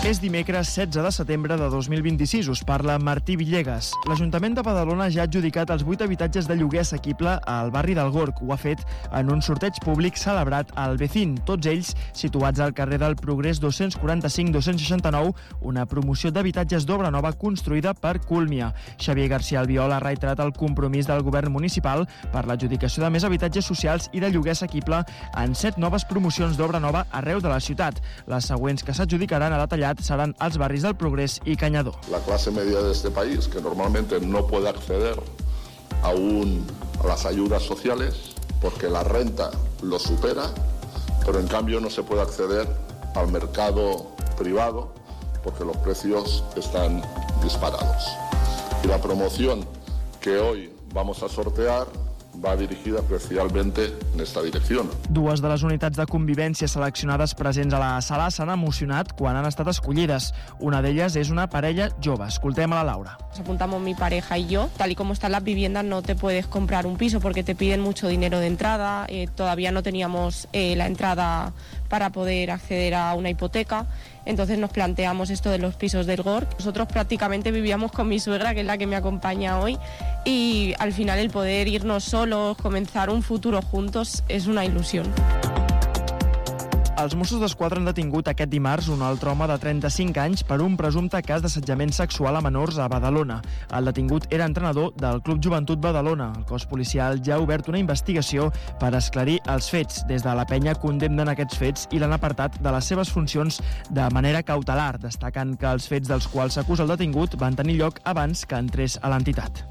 És dimecres 16 de setembre de 2026. Us parla Martí Villegas. L'Ajuntament de Badalona ja ha adjudicat els 8 habitatges de lloguer assequible al barri del Gorg. Ho ha fet en un sorteig públic celebrat al Vecín, tots ells situats al carrer del Progrés 245-269, una promoció d'habitatges d'obra nova construïda per Cúlmia. Xavier García Albiol ha reiterat el compromís del govern municipal per l'adjudicació de més habitatges socials i de lloguer assequible en 7 noves promocions d'obra nova arreu de la ciutat. Les següents que s'adjudicaran a detallat serán els barris del Progrés y Cañadó. La clase media de este país, que normalmente no puede acceder aún a las ayudas sociales porque la renta lo supera, pero en cambio no se puede acceder al mercado privado porque los precios están disparados. Y la promoción que hoy vamos a sortear va dirigida especialmente en esta dirección. Dues de les unitats de convivència seleccionades presents a la sala s'han emocionat quan han estat escollides. Una d'elles és una parella jove. Escoltem a la Laura. Nos apuntamos mi pareja y yo. Tal y como están las viviendas, no te puedes comprar un piso porque te piden mucho dinero de entrada. Todavía no teníamos la entrada para poder acceder a una hipoteca. Entonces nos planteamos esto de los pisos del Gorg. Nosotros prácticamente vivíamos con mi suegra, que es la que me acompaña hoy, y al final el poder irnos solos, comenzar un futuro juntos, es una ilusión. Els Mossos d'Esquadra han detingut aquest dimarts un altre home de 35 anys per un presumpte cas d'assetjament sexual a menors a Badalona. El detingut era entrenador del Club Joventut Badalona. El cos policial ja ha obert una investigació per esclarir els fets. Des de la penya condemnen aquests fets i l'han apartat de les seves funcions de manera cautelar, destacant que els fets dels quals s'acusa el detingut van tenir lloc abans que entrés a l'entitat.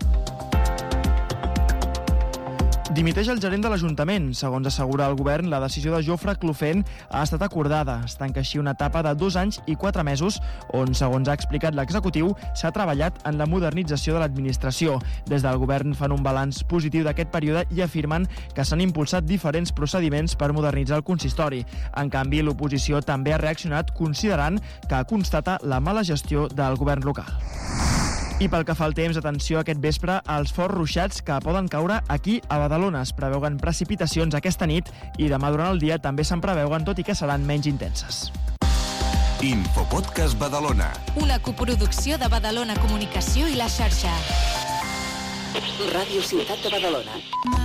Dimiteix el gerent de l'Ajuntament. Segons assegura el govern, la decisió de Jofre Clofent ha estat acordada. Es tanca així una etapa de 2 anys i 4 mesos on, segons ha explicat l'executiu, s'ha treballat en la modernització de l'administració. Des del govern fan un balanç positiu d'aquest període i afirmen que s'han impulsat diferents procediments per modernitzar el consistori. En canvi, l'oposició també ha reaccionat considerant que constata la mala gestió del govern local. I pel que fa al temps, atenció aquest vespre als forts ruixats que poden caure aquí a Badalona. Es preveuen precipitacions aquesta nit i demà durant el dia també se'n preveuen, tot i que seran menys intenses. Infopodcast Badalona. Una coproducció de Badalona Comunicació i la xarxa. Ràdio Ciutat de Badalona.